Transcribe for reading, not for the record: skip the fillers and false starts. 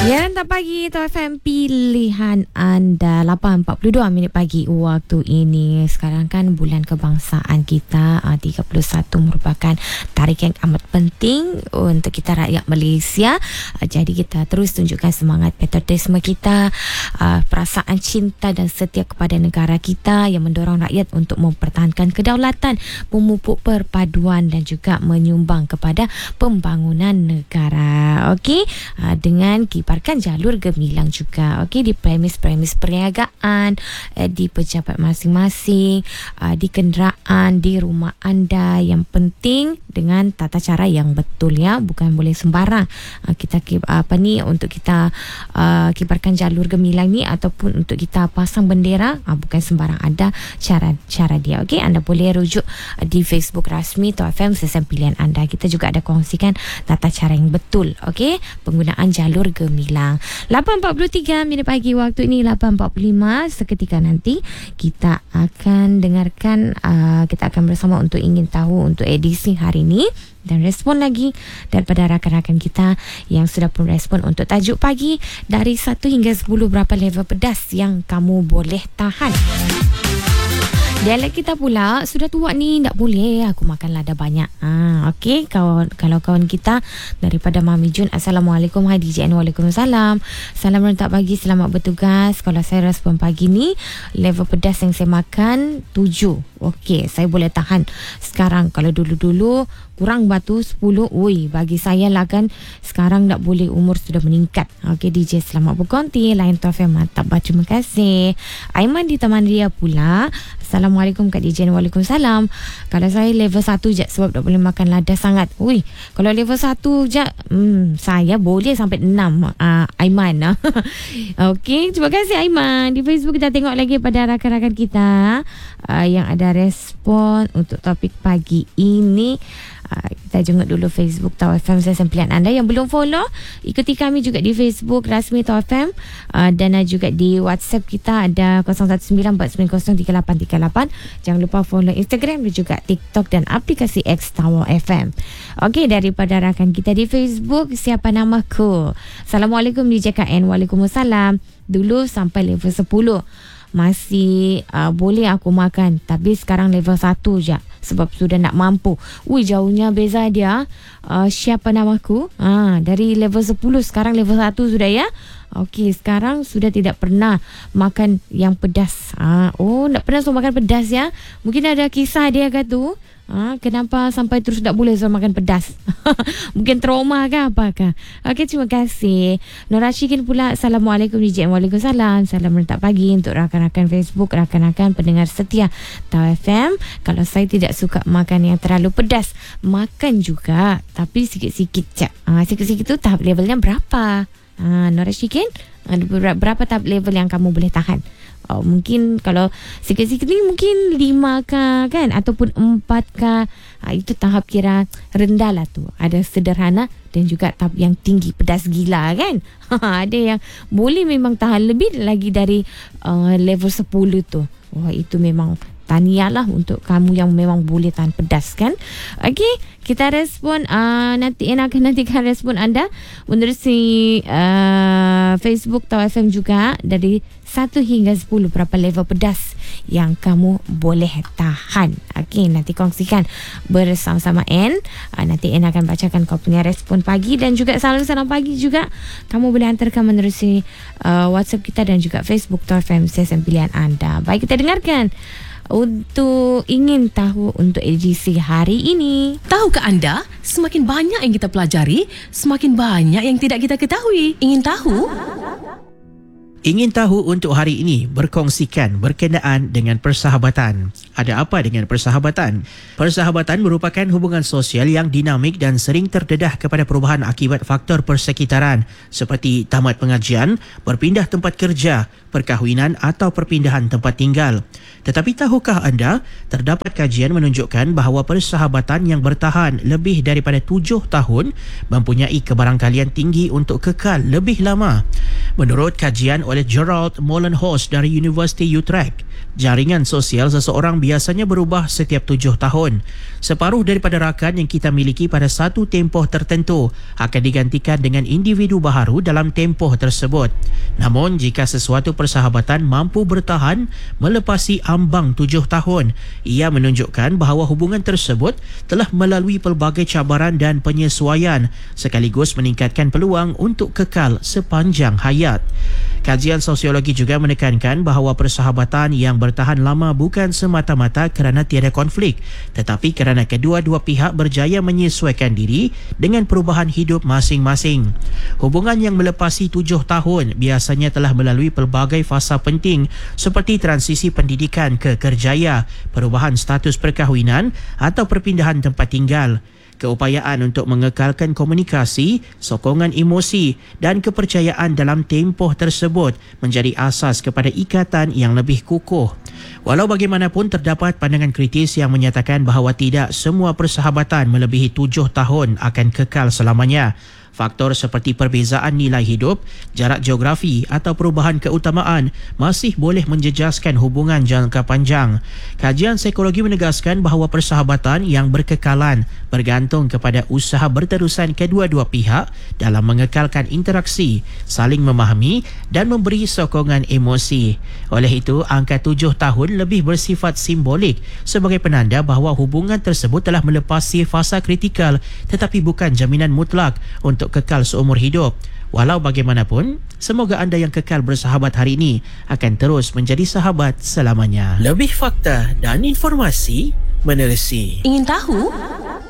Ya, tak pagi Tau FM pilihan anda 8.42 minit pagi waktu ini. Sekarang kan bulan kebangsaan kita 31 merupakan tarikh yang amat penting untuk kita rakyat Malaysia. Jadi kita terus tunjukkan semangat patriotisme kita, perasaan cinta dan setia kepada negara kita yang mendorong rakyat untuk mempertahankan kedaulatan, memupuk perpaduan dan juga menyumbang kepada pembangunan negara. Okey, dengan kibarkan jalur gemilang juga, okey, di premis-premis perniagaan, di pejabat masing-masing, di kenderaan, di rumah anda. Yang penting dengan tata cara yang betul, ya, bukan boleh sembarang kita untuk kita kibarkan jalur gemilang ni ataupun untuk kita pasang bendera, bukan sembarang, ada cara dia. Okey, anda boleh rujuk di Facebook rasmi Tau FM Sesen Pilihan Anda. Kita juga ada kongsikan tata cara yang betul, okey, penggunaan jalur gemilang. 8.43 minit pagi waktu ini, 8.45. Seketika nanti kita akan dengarkan, kita akan bersama untuk ingin tahu untuk edisi hari ini dan respon lagi daripada rakan-rakan kita yang sudah pun respon untuk tajuk pagi dari 1 hingga 10, berapa level pedas yang kamu boleh tahan. Dialek kita pula, sudah tua ni tak boleh aku makan lada banyak. Okey, kalau kawan kita daripada Mami Jun, Assalamualaikum. Hai DJ N, Waalaikumsalam. Salam rentak pagi, selamat bertugas. Kalau saya respon pagi ni, level pedas yang saya makan 7. Okey, saya boleh tahan sekarang. Kalau dulu-dulu kurang batu 10. Ui, bagi saya lah kan sekarang tak boleh, umur sudah meningkat. Okey DJ, selamat berkonti. Lain Tau FM, mantap. Terima kasih. Aiman di Taman Ria pula, Assalamualaikum Kak DJ. Waalaikumsalam. Kalau saya level 1 je sebab tak boleh makan lada sangat. Ui, kalau level 1 je saya boleh sampai 6. Aiman. Okey, terima kasih Aiman. Di Facebook kita tengok lagi pada rakan-rakan kita yang ada respon untuk topik pagi ini. Kita jenguk dulu Facebook Tau FM Sesen Pilihan Anda. Yang belum follow, ikuti kami juga di Facebook rasmi Tau FM, dan juga di WhatsApp kita ada 0194903838. Jangan lupa follow Instagram dan juga TikTok dan aplikasi X Tau FM. Okey, daripada rakan kita di Facebook, siapa namaku? Assalamualaikum DJ KN. Waalaikumsalam. Dulu sampai level 10 masih boleh aku makan, tapi sekarang level 1 je sebab sudah nak mampu. Ui, jauhnya beza dia. Siapa namaku? Dari level 10 sekarang level 1 sudah, ya. Okey, sekarang sudah tidak pernah makan yang pedas. Tak pernah makan pedas, ya. Mungkin ada kisah dia kata tu. Kenapa sampai terus tak boleh makan pedas? Mungkin trauma ke apakah? Okey, terima kasih. Nora Syikin pula, Assalamualaikum DJ. Waalaikumsalam. Salam rentak pagi untuk rakan-rakan Facebook, rakan-rakan pendengar setia Tau FM. Kalau saya tidak suka makan yang terlalu pedas, makan juga, tapi sikit-sikit je. Sikit-sikit tu tahap levelnya berapa? Nora Syikin, berapa tahap level yang kamu boleh tahan? Mungkin kalau sikit-sikit ni mungkin 5 kan, ataupun 4. Itu tahap kira rendah lah tu. Ada sederhana dan juga tahap yang tinggi, pedas gila kan. Ada yang boleh memang tahan lebih lagi dari level 10 tu. Itu memang tahniah lah untuk kamu yang memang boleh tahan pedas kan. Okey, kita respon nanti akan nantikan respon anda menerusi Facebook Tau FM juga dari 1 hingga 10, berapa level pedas yang kamu boleh tahan. Okey, nanti kongsikan bersama-sama N. Nanti N akan bacakan kau punya respon pagi dan juga salam-salam pagi juga kamu boleh hantarkan menerusi WhatsApp kita dan juga Facebook Tau FM Sesen Pilihan Anda. Baik, kita dengarkan untuk ingin tahu untuk edisi hari ini. Tahukah anda, semakin banyak yang kita pelajari, semakin banyak yang tidak kita ketahui. Ingin tahu? Ingin tahu untuk hari ini berkongsikan berkenaan dengan persahabatan. Ada apa dengan persahabatan? Persahabatan merupakan hubungan sosial yang dinamik dan sering terdedah kepada perubahan akibat faktor persekitaran seperti tamat pengajian, berpindah tempat kerja, perkahwinan atau perpindahan tempat tinggal. Tetapi tahukah anda, terdapat kajian menunjukkan bahawa persahabatan yang bertahan lebih daripada 7 tahun mempunyai kebarangkalian tinggi untuk kekal lebih lama. Menurut kajian oleh Gerald Molenhouse dari University Utrecht, jaringan sosial seseorang biasanya berubah setiap 7 tahun. Separuh daripada rakan yang kita miliki pada satu tempoh tertentu akan digantikan dengan individu baharu dalam tempoh tersebut. Namun, jika sesuatu persahabatan mampu bertahan melepasi ambang 7 tahun, ia menunjukkan bahawa hubungan tersebut telah melalui pelbagai cabaran dan penyesuaian sekaligus meningkatkan peluang untuk kekal sepanjang hayat. Kajian sosiologi juga menekankan bahawa persahabatan yang bertahan lama bukan semata-mata kerana tiada konflik, tetapi kerana kedua-dua pihak berjaya menyesuaikan diri dengan perubahan hidup masing-masing. Hubungan yang melepasi 7 tahun biasanya telah melalui pelbagai fasa penting seperti transisi pendidikan ke kerjaya, perubahan status perkahwinan atau perpindahan tempat tinggal. Keupayaan untuk mengekalkan komunikasi, sokongan emosi dan kepercayaan dalam tempoh tersebut menjadi asas kepada ikatan yang lebih kukuh. Walau bagaimanapun, terdapat pandangan kritis yang menyatakan bahawa tidak semua persahabatan melebihi 7 tahun akan kekal selamanya. Faktor seperti perbezaan nilai hidup, jarak geografi atau perubahan keutamaan masih boleh menjejaskan hubungan jangka panjang. Kajian psikologi menegaskan bahawa persahabatan yang berkekalan bergantung kepada usaha berterusan kedua-dua pihak dalam mengekalkan interaksi, saling memahami dan memberi sokongan emosi. Oleh itu, angka 7 tahun lebih bersifat simbolik sebagai penanda bahawa hubungan tersebut telah melepasi fasa kritikal tetapi bukan jaminan mutlak untuk kekal seumur hidup. Walau bagaimanapun, semoga anda yang kekal bersahabat hari ini akan terus menjadi sahabat selamanya. Lebih fakta dan informasi menerusi. Ingin tahu?